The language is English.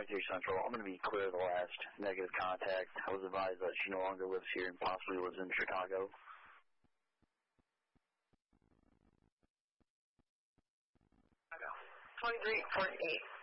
23 Central. I'm going to be clear of the last negative contact. I was advised that she no longer lives here and possibly lives in Chicago. Chicago. 2348.